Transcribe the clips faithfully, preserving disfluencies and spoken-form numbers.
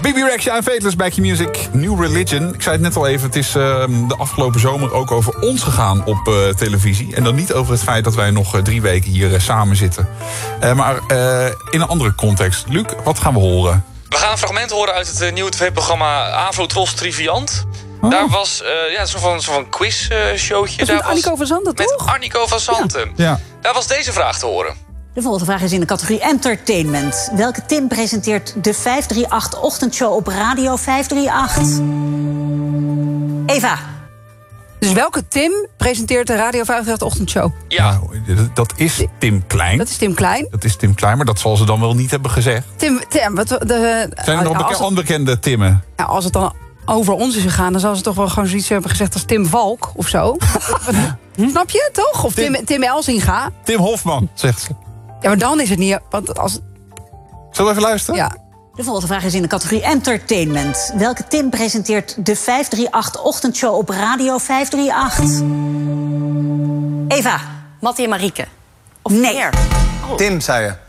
Bibi Rexha en Faithless bij Q-Music. New Religion. Ik zei het net al even, het is uh, de afgelopen zomer ook over ons gegaan op uh, televisie. En dan niet over het feit dat wij nog uh, drie weken hier uh, samen zitten. Uh, maar uh, in een andere context. Luc, wat gaan we horen? We gaan een fragment horen uit het uh, nieuwe tv-programma Avro Tros Triviant. Oh. Daar was uh, ja, een soort van, soort van quiz-showtje. Uh, met Annico van Zanten, toch? Met Annico van Zanten. Ja. Ja. Daar was deze vraag te horen. De volgende vraag is in de categorie entertainment. Welke Tim presenteert de vijf drie acht ochtendshow op Radio vijf drie acht? Eva. Dus welke Tim presenteert de Radio vijf drie acht ochtendshow? Ja. Nou, dat is Tim Klein. Dat is Tim Klein. Dat is Tim Klein, maar dat zal ze dan wel niet hebben gezegd. Tim, Tim wat de, Zijn er nog beke- het, onbekende Timmen? Ja, als het dan over ons is gegaan, dan zal ze toch wel gewoon zoiets hebben gezegd als Tim Valk of zo. hm? Snap je, toch? Of Tim, Tim, Tim Elsinga. Tim Hofman, zegt ze. Ja, maar dan is het niet... Want als... Zullen we even luisteren? Ja. De volgende vraag is in de categorie entertainment. Welke Tim presenteert de vijf drie acht ochtendshow op Radio vijf drie acht? Eva. Mattie en Marieke. Of nee. meer? Oh. Tim, zei je.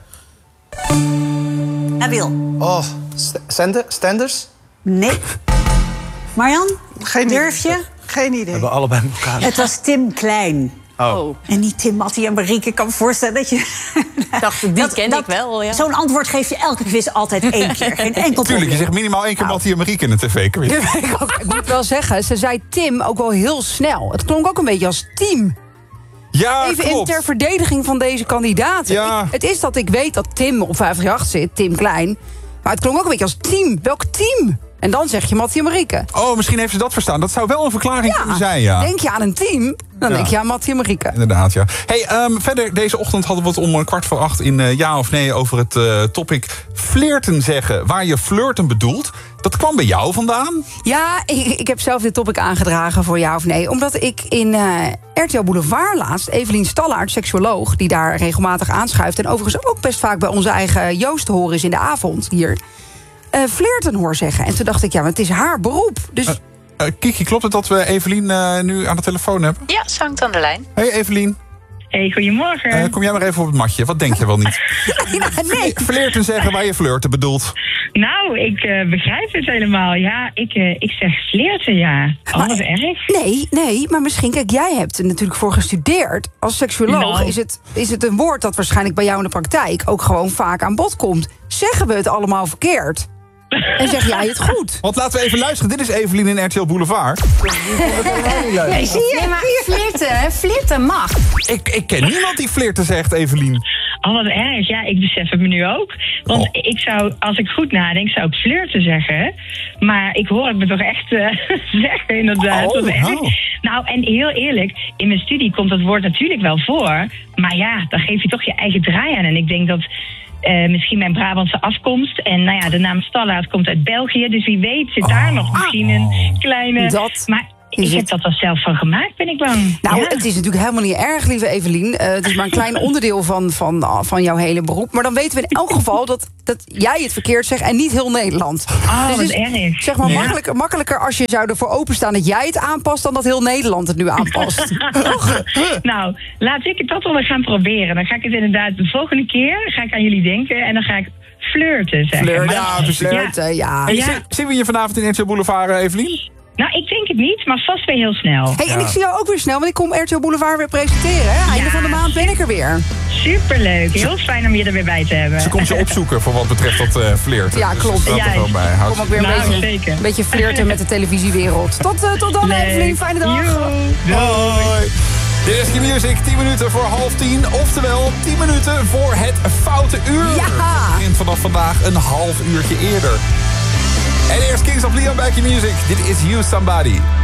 Nabil. Oh, St- Stenders? Nee. Marjan? Geen Durf je? idee. Geen idee. We hebben allebei elkaar. Het was Tim Klein. Oh. En niet Tim, Mattie en Marieke. Ik kan me voorstellen dat je... Ik dacht, die dat, ken dat, ik wel, ja. Zo'n antwoord geef je elke quiz altijd één keer. Geen enkel Tuurlijk, je zegt minimaal één keer nou. Mattie en Marieke in een tv-quiz. Ik, ik moet wel zeggen, ze zei Tim ook wel heel snel. Het klonk ook een beetje als team. Ja, Even klopt. in ter verdediging van deze kandidaten. Ja. Ik, het is dat ik weet dat Tim op vijf drie acht zit, Tim Klein. Maar het klonk ook een beetje als team. Welk team? En dan zeg je Mattie en Marieke. Oh, misschien heeft ze dat verstaan. Dat zou wel een verklaring ja, kunnen zijn, ja. Denk je aan een team, dan ja. denk je aan Mattie en Marieke. Inderdaad, ja. Hey, um, verder, deze ochtend hadden we het om kwart voor acht in uh, ja of nee over het uh, topic flirten zeggen. Waar je flirten bedoelt. Dat kwam bij jou vandaan? Ja, ik, ik heb zelf dit topic aangedragen voor ja of nee. Omdat ik in uh, R T L Boulevard laatst, Evelien Stallaert, seksuoloog, die daar regelmatig aanschuift. En overigens ook best vaak bij onze eigen Joost te horen is in de avond hier. Uh, flirten hoor zeggen. En toen dacht ik, ja, maar het is haar beroep. Dus... Uh, uh, Kiki, klopt het dat we Evelien uh, nu aan de telefoon hebben? Ja, ze hangt aan de lijn. Hey Evelien. Hey, goedemorgen. Uh, kom jij maar even op het matje. Wat denk je wel niet? nee. Flirten zeggen waar je flirten bedoelt. Nou, ik uh, begrijp het helemaal. Ja, ik, uh, ik zeg flirten, ja. Oh, wat erg. Nee, nee, maar misschien, kijk, jij hebt er natuurlijk voor gestudeerd. Als seksuoloog nou. is, het, is het een woord dat waarschijnlijk bij jou in de praktijk ook gewoon vaak aan bod komt. Zeggen we het allemaal verkeerd? En zeg jij het goed? Want laten we even luisteren. Dit is Evelien in R T L Boulevard. Nee, zie je? Nee, maar flirten, flirten mag. Ik, ik ken niemand die flirten zegt, Evelien. Oh, wat erg. Ja, ik besef het me nu ook. Want oh. ik zou, als ik goed nadenk, zou ik flirten zeggen. Maar ik hoor het me toch echt uh, zeggen, inderdaad. Oh, wat erg. oh. Nou, en heel eerlijk, in mijn studie komt dat woord natuurlijk wel voor. Maar ja, dan geef je toch je eigen draai aan. En ik denk dat... Uh, misschien mijn Brabantse afkomst. En nou ja, de naam Stallaert komt uit België. Dus wie weet zit daar oh. nog misschien een kleine... Dat maar ik heb dat er zelf van gemaakt, ben ik bang. Nou, ja. het is natuurlijk helemaal niet erg, lieve Evelien. Uh, het is maar een klein onderdeel van, van, van jouw hele beroep. Maar dan weten we in elk geval dat, dat jij het verkeerd zegt en niet heel Nederland. Oh, dus wat is, erg. Zeg maar ja. makkelijker, makkelijker als je zou ervoor openstaan dat jij het aanpast... dan dat heel Nederland het nu aanpast. Nou, laat ik het dat wel gaan proberen. Dan ga ik het inderdaad de volgende keer ga ik aan jullie denken... en dan ga ik flirten zeggen. Flirten, maar, ja, flirten, ja. Hey, ja. Zien we je vanavond in R T L Boulevard, Evelien? Nou, ik denk het niet, maar vast weer heel snel. Hey, en ja. ik zie jou ook weer snel, want ik kom R T L Boulevard weer presenteren. Hè? Einde Ja. van de maand ben ik er weer. Superleuk, heel fijn om je er weer bij te hebben. Ze komt je opzoeken voor wat betreft dat uh, flirten. Ja, klopt. Dus dat er gewoon bij. Ik kom ook weer een, nou, beetje, zeker. een beetje flirten met de televisiewereld. Tot, uh, tot dan, Leuk. Evelien. Fijne dag. Hoi. Dit is Q-Music, tien minuten voor half tien. Oftewel, tien minuten voor het foute uur. Ja. Het begint vanaf vandaag een half uurtje eerder. En eerst Kings of Leon bij Q-Music. Dit is You Somebody.